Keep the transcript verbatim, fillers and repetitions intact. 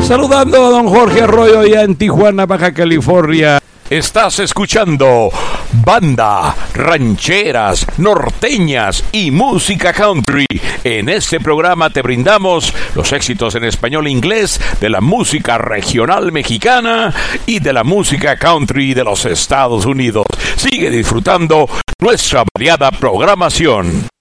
Saludando a don Jorge Arroyo allá en Tijuana, Baja California. Estás escuchando banda, rancheras, norteñas y música country. En este programa te brindamos los éxitos en español e inglés de la música regional mexicana y de la música country de los Estados Unidos. Sigue disfrutando nuestra variada programación.